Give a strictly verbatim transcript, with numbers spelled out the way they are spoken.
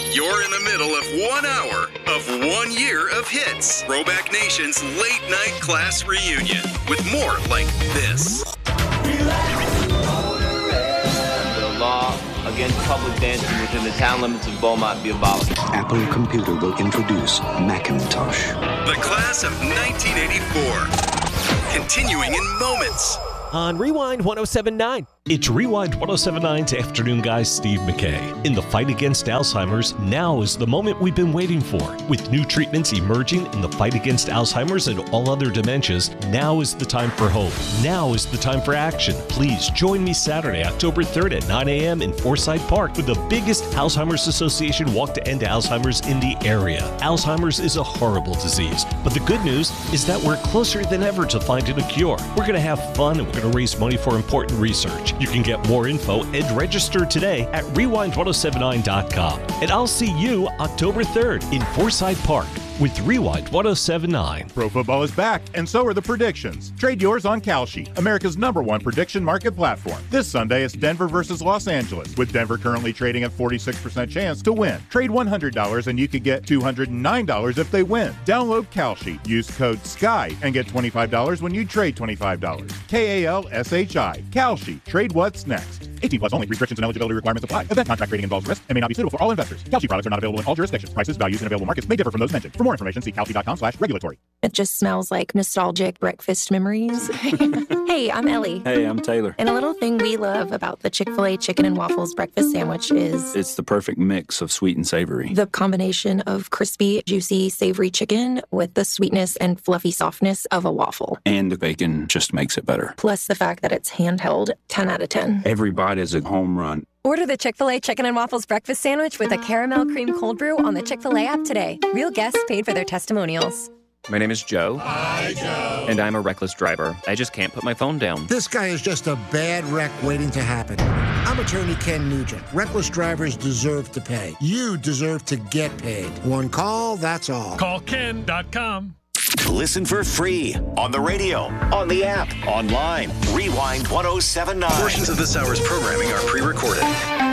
You're in the middle of one hour of one year of hits. Throwback Nation's late night class reunion with more like this. The law against public dancing within the town limits of Beaumont be abolished. Apple Computer will introduce Macintosh. The class of nineteen eighty-four. Continuing in moments. On Rewind one oh seven point nine. It's Rewind one oh seven point nine's Afternoon Guy Steve McKay. In the fight against Alzheimer's, now is the moment we've been waiting for. With new treatments emerging in the fight against Alzheimer's and all other dementias, now is the time for hope. Now is the time for action. Please join me Saturday, October third at nine a.m. in Forsyth Park with the biggest Alzheimer's Association Walk to End Alzheimer's in the area. Alzheimer's is a horrible disease, but the good news is that we're closer than ever to finding a cure. We're going to have fun and we're going to raise money for important research. You can get more info and register today at rewind ten seventy-nine dot com. And I'll see you October third in Forsyth Park with Rewind ten seventy-nine. Pro football is back, and so are the predictions. Trade yours on Kalshi, America's number one prediction market platform. This Sunday, it's Denver versus Los Angeles, with Denver currently trading at forty-six percent chance to win. Trade one hundred dollars and you could get two hundred nine dollars if they win. Download Kalshi, use code SKY, and get twenty-five dollars when you trade twenty-five dollars. K A L S H I. Kalshi. Trade what's next. eighteen plus only. Restrictions and eligibility requirements apply. Event contract trading involves risk and may not be suitable for all investors. Kalshi products are not available in all jurisdictions. Prices, values, and available markets may differ from those mentioned. For more information, see kalshi dot com slash regulatory. It just smells like nostalgic breakfast memories. Hey, I'm Ellie. Hey, I'm Taylor. And a little thing we love about the Chick-fil-A Chicken and Waffles breakfast sandwich is... it's the perfect mix of sweet and savory. The combination of crispy, juicy, savory chicken with the sweetness and fluffy softness of a waffle. And the bacon just makes it better. Plus the fact that it's handheld, ten out of ten. Every bite is a home run. Order the Chick-fil-A Chicken and Waffles breakfast sandwich with a caramel cream cold brew on the Chick-fil-A app today. Real guests paid for their testimonials. My name is Joe. Hi, Joe. And I'm a reckless driver. I just can't put my phone down. This guy is just a bad wreck waiting to happen. I'm attorney Ken Nugent. Reckless drivers deserve to pay. You deserve to get paid. One call, that's all. Call ken dot com. Listen for free on the radio, on the app, online. Rewind ten seventy-nine. Portions of this hour's programming are pre-recorded.